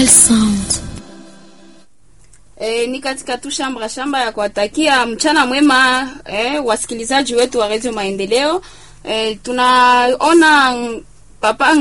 Sound. Ni katika tu shamba ya kuwatakia mchana mwema wasikilizaji wetu wa Radio Maendeleo. Tunaona Papa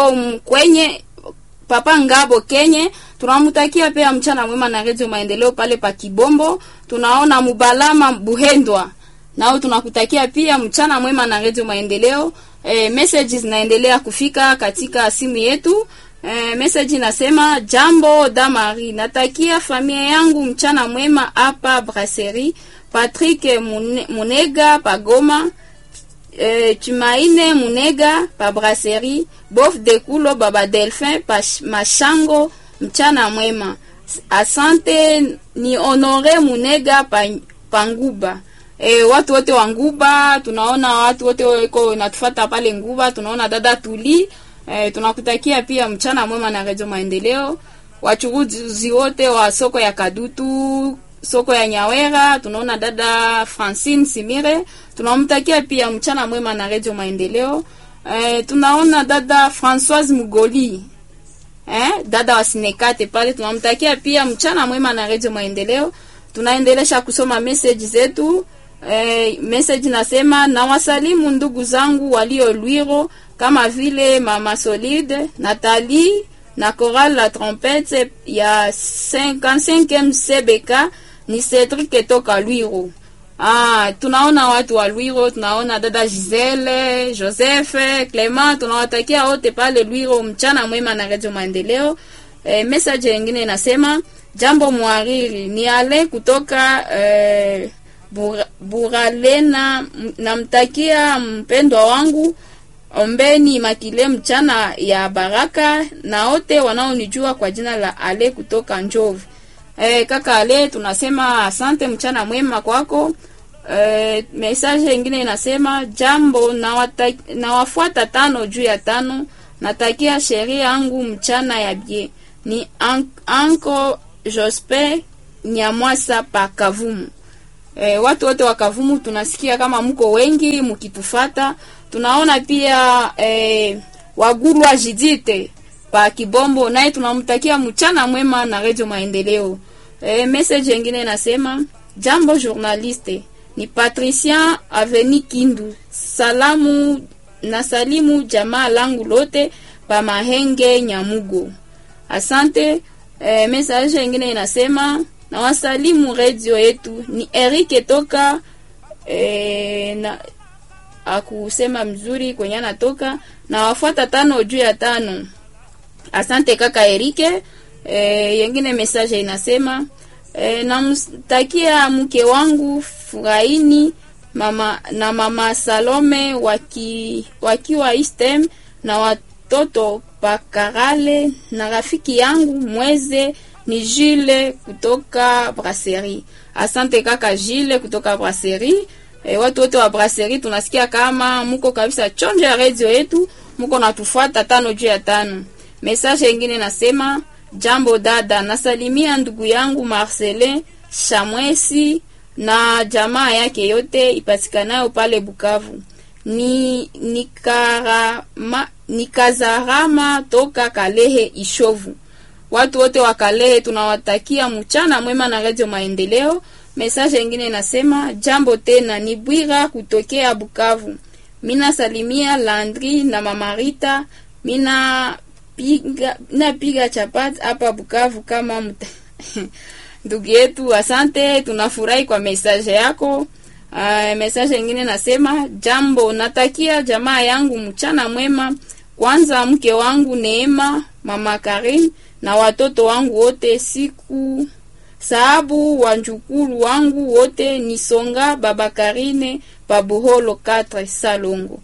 Ngabo Kenye, tunamtakia pia mchana mwema na Radio Maendeleo pale pa Kibombo. Tunaona Mubalama Buhendwa, nao tunakutakia pia mchana mwema na Radio Maendeleo. Messages zinaendelea kufika katika simu yetu. Message inasema, jambo Damari, natakia familia yangu mchana mwema hapa Brasserie, Patrick Munega pa Goma, Tumaine Munega pa Brasserie, Bof de Kulo Baba Delphin pa Mashango, mchana mwema. Asante ni Honore Munega pa Nguba. Watu wote wa Nguba, tunaona watu wote wako natufuata pale Nguba, tunaona dada Tuli. Tunakutakia pia mchana mwema na Radio Maendeleo. Wachuruzi wote wa soko ya Kadutu, soko ya Nyawera, tunaona dada Francine Simire, tunamtakia pia mchana mwema na Radio Maendeleo. Tunaona dada Françoise Mugoli, dada wa Sinekate pale, tunamtakia pia mchana mwema na Radio Maendeleo. Tunaendelesha kusoma message zetu. Message nasema, na wasalimu ndugu zangu walio Lwiro kama vile Mama Solide, Nathalie na Coral la trompette ya 55e CBK ni Cedric toka Lwiro. Tunaona watu wa Lwiro, tunaona dada Giselle, Joseph, Clement, tunawatakia wote pale Lwiro mchana mwema na Radio Maendeleo. Message nyingine inasema, jambo mwariri, ni Ale kutoka Buralena, namtakia mpendwa wangu Ombeni Makile mchana ya baraka na wote wanaonijua kwa jina la Ale kutoka Njovu. Kaka Ale, tunasema asante, mchana mwema kwako. Message nyingine inasema, jambo na wafuata 5 juu ya 5, natakia sheria yangu mchana ya bie. Ni Anko Jospe Nyamwasa pa Kavumu. Watu wote wa Kavumu tunasikia kama mko wengi mkitufata. Tunaona pia Wagurwa Jidite pa Kibombo, naye tunamtakia mchana mwema na Radio Maendeleo. Message nyingine inasema, jambo journaliste, ni Patricien Aveni Kindu, salimu jamaa langu lote pa Mahenge Nyamugo. Asante. Message nyingine inasema, na wasalimu radio yetu, ni Eric toka na akusema mzuri kwenye anatoka, na wafuata 5 juu ya 5. Asante kaka Erike. Yengine message inasema, namtakia mke wangu Furaini mama Salome wakiwa Eastem na watoto Pakarale, na rafiki yangu Mweze ni Gilles kutoka Brasserie. Asante kaka Gilles kutoka Brasserie. Watu wote wa Brasserie tunasikia kama mko kabisa chonjo ya radio yetu, mko natufuata 5 juu ya 5. Message nyingine nasema, jambo dada, nasalimia ndugu yangu Marcelin Chamwesi na jamaa yake yote ipatikanayo pale Bukavu. Nikazarama toka Kalehe Ishovu. Watu wote wa Kalehe tunawatakia mchana mwema na Radio Maendeleo. Message nyingine inasema, jambo tena, ni Bwira kutokea Bukavu. Mina salimia Landry na Mama Rita. Mina piga chapati hapa Bukavu kama ndugu yetu. Asante, tunafurahi kwa message yako. Message nyingine nasema, jambo, natakia jamaa yangu mchana mwema. Kwanza mke wangu Neema, Mama Karin na watoto wangu wote, siku sababu wanjukuru wangu wote ni Songa Baba Karine Babuholo 4 Salongo.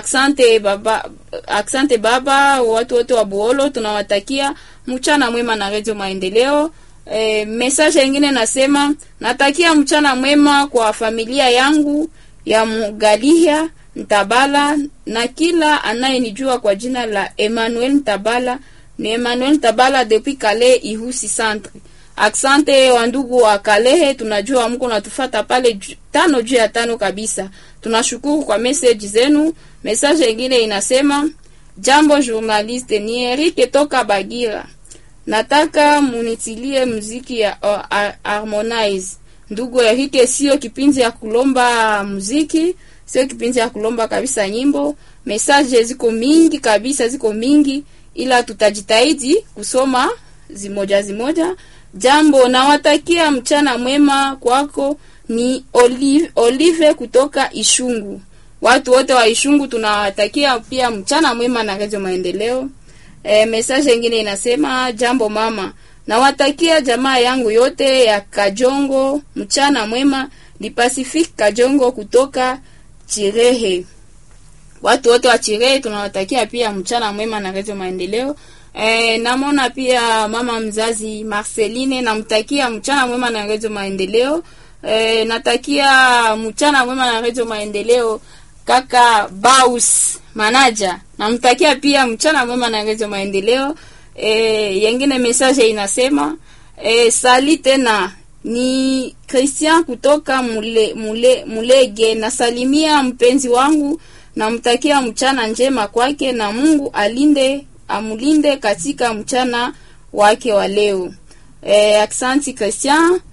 Asante baba, watu wote wa Buholo tunawatakia mchana mwema na Radio Maendeleo. Message nyingine nasema, natakia mchana mwema kwa familia yangu ya Mugalia Ntabala na kila anayenijua kwa jina la Emmanuel Ntabala. Ni Emmanuel Ntabala depuis Calais Ihusi Centre. Asante wandugu wa Kalehe, tunajua mko natufuata pale 5 juu ya 5 kabisa. Tunashukuru kwa message zenu. Message nyingine inasema, jambo journaliste, ni Eric toka Bagira. nataka munitilie muziki ya Harmonize. Ndugu Erike, sio kipindi ya kulomba muziki, sio kipindi ya kulomba kabisa nyimbo. Message ziko mingi kabisa, ziko mingi, ila tutajitahidi kusoma zimoja. Jambo, nawatakia mchana mwema kwako. Ni Olive kutoka Ishungu. Watu wote wa Ishungu tunawatakia pia mchana mwema na Radio Maendeleo. Message nyingine inasema, jambo mama, nawatakia jamaa yangu yote ya Kajongo mchana mwema. Ni Pacific Kajongo kutoka Chirehe. Watu wote wa Chirehe tunawatakia pia mchana mwema na Radio Maendeleo. Namona pia mama mzazi Marceline, namtakia mchana mwema na Radio Maendeleo. Natakia mchana mwema na Radio Maendeleo kaka Baus manager, namtakia pia mchana mwema na Radio Maendeleo. Yengine message inasema, sali tena, ni Christian kutoka Mulege, nasalimia mpenzi wangu, namtakia mchana njema kwake na Mungu amulinde katika mchana wake wa leo. Aksanti Christian.